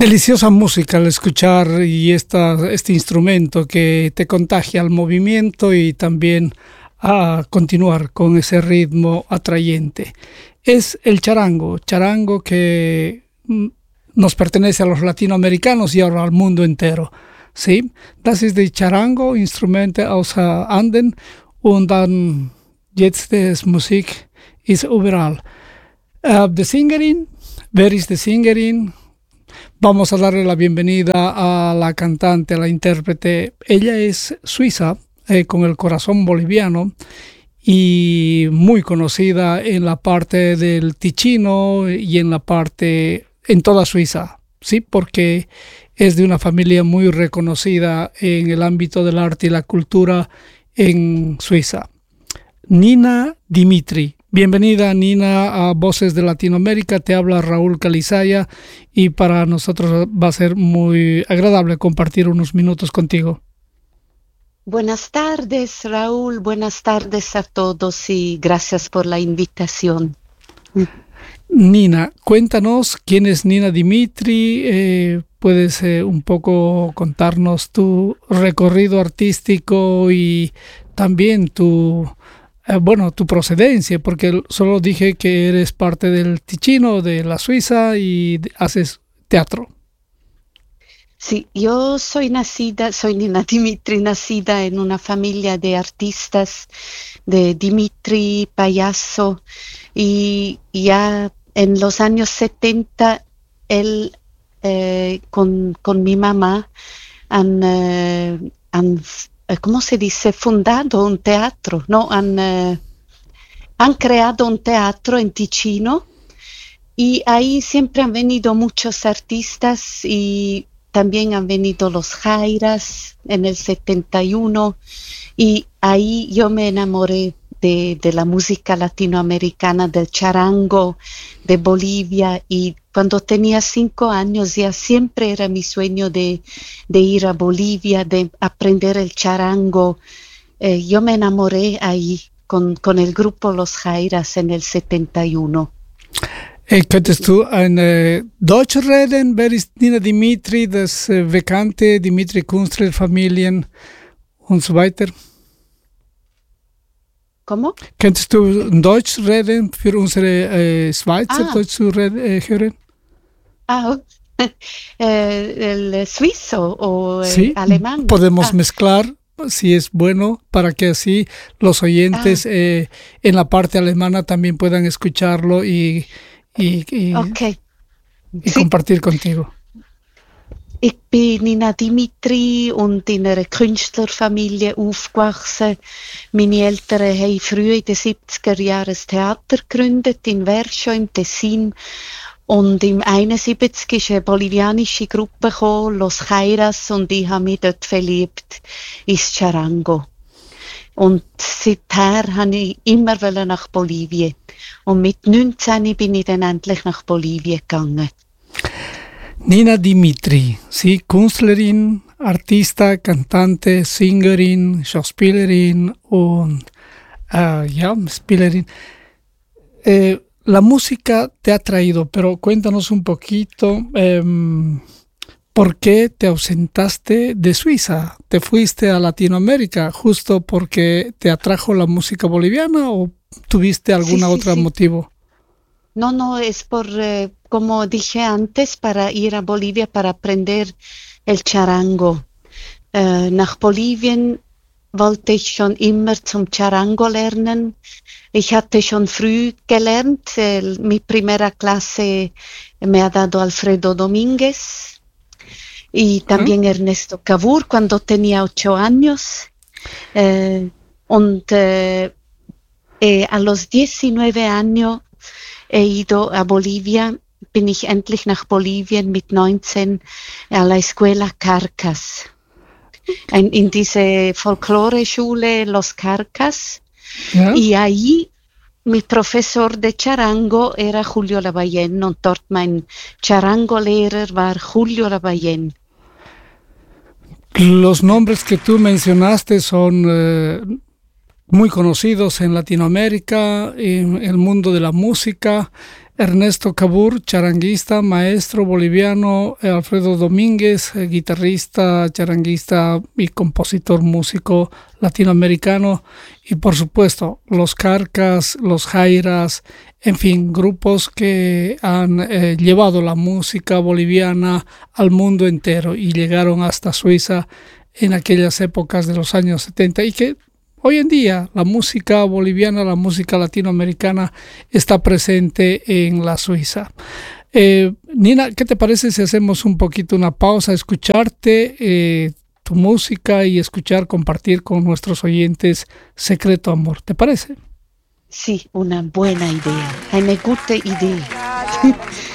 Deliciosa música al escuchar y este instrumento que te contagia al movimiento y también a continuar con ese ritmo atrayente. Es el charango, charango que nos pertenece a los latinoamericanos y ahora al mundo entero. ¿Sí? Das ist die Charango, Instrumente aus Anden und dann jetzt die Musik ist überall. Die Sängerin, wer ist die Sängerin? Vamos a darle la bienvenida a la cantante, a la intérprete. Ella es suiza, con el corazón boliviano y muy conocida en la parte del Ticino y en toda Suiza, ¿sí? Porque es de una familia muy reconocida en el ámbito del arte y la cultura en Suiza. Nina Dimitri. Bienvenida, Nina, a Voces de Latinoamérica. Te habla Raúl Calizaya y para nosotros va a ser muy agradable compartir unos minutos contigo. Buenas tardes, Raúl. Buenas tardes a todos y gracias por la invitación. Nina, cuéntanos quién es Nina Dimitri. ¿Puedes un poco contarnos tu recorrido artístico y también tu procedencia? Porque solo dije que eres parte del Ticino, de la Suiza y haces teatro. Sí, yo soy Nina Dimitri, nacida en una familia de artistas, de Dimitri, payaso, y ya en los años 70 él con mi mamá han ¿cómo se dice? Fundado un teatro, ¿no? Han creado un teatro en Ticino y ahí siempre han venido muchos artistas y también han venido los Jairas en el 71 y ahí yo me enamoré de la música latinoamericana, del charango, de Bolivia, y cuando tenía 5 años ya siempre era mi sueño de ir a Bolivia, de aprender el charango. Yo me enamoré ahí con el grupo Los Jairas en el 71. Könntest du ein Deutsch reden? Wer ist Nina Dimitri, das bekannte Dimitri Künstlerfamilien und so weiter? ¿Cómo? Könntest du Deutsch reden für unsere Schweizer Deutsch zu hören? El suizo o sí, alemán. Podemos mezclar, si es bueno, para que así los oyentes en la parte alemana también puedan escucharlo y okay. Compartir contigo. Ich bin Nina Dimitri und in einer Künstlerfamilie aufgewachsen. Meine Eltern haben früh in den 70er Jahren ein Theater gegründet in Verscho im Tessin. Und im 71 ist eine bolivianische Gruppe gekommen, Los Jairas, und ich habe mich dort verliebt ins Charango. Und seither wollte ich immer nach Bolivien. Und mit 19 bin ich dann endlich nach Bolivien gegangen. Nina Dimitri, sí, Künstlerin, Artista, Cantante, Sängerin, Schauspielerin und Spielerin. La música te ha traído, pero cuéntanos un poquito por qué te ausentaste de Suiza. ¿Te fuiste a Latinoamérica justo porque te atrajo la música boliviana o tuviste algún otro motivo? No, es por, como dije antes, para ir a Bolivia para aprender el charango. Nach Bolivien wollte ich schon immer zum Charango lernen. Ich hatte schon früh gelernt. Mi primera clase me ha dado Alfredo Domínguez y también Ernesto Cavour cuando tenía 8 años. A los 19 años he ido a Bolivia, bin ich endlich nach Bolivien mit 19 a la Escuela Carcas. In diese Folklore-Schule Los Carcas. Ja. Y ahí mi profesor de charango era Julio Lavallén und dort mein Charango-Lehrer war Julio Lavallén. Los nombres que tú mencionaste son muy conocidos en Latinoamérica, en el mundo de la música. Ernesto Cabur, charanguista, maestro boliviano, Alfredo Domínguez, guitarrista, charanguista y compositor músico latinoamericano, y por supuesto los Carcas, los Jairas, en fin, grupos que han llevado la música boliviana al mundo entero y llegaron hasta Suiza en aquellas épocas de los años 70 y que hoy en día la música boliviana, la música latinoamericana está presente en la Suiza. Nina, ¿qué te parece si hacemos un poquito una pausa, escucharte tu música y escuchar, compartir con nuestros oyentes Secreto Amor? ¿Te parece? Sí, una buena idea. Eine gute Idee.